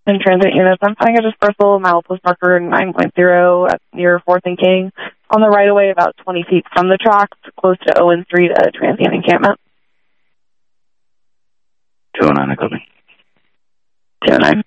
in transit units. I'm finding a dispersal milepost marker 9.0 near 4th and King on the right-of-way about 20 feet from the tracks, close to Owen Street at a transient encampment. 209, I copy. 209.